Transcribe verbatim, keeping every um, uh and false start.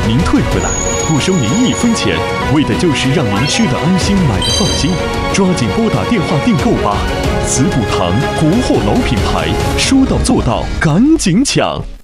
您退回来，不收您一分钱，为的就是让您吃得安心，买得放心。抓紧拨打电话订购吧！慈补堂国货老品牌，说到做到，赶紧抢！